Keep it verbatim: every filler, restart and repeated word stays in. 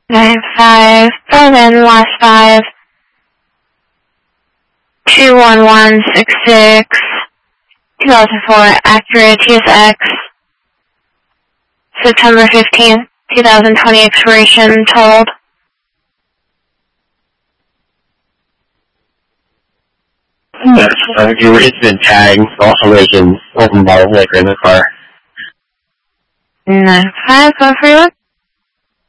nine five, seven, last five, two one one six six, two thousand four, accurate T S X, September fifteenth, two thousand twenty expiration, told. Yes, uh, your it's been tagged, also making open bottle of liquor in the car. nine five, go for you.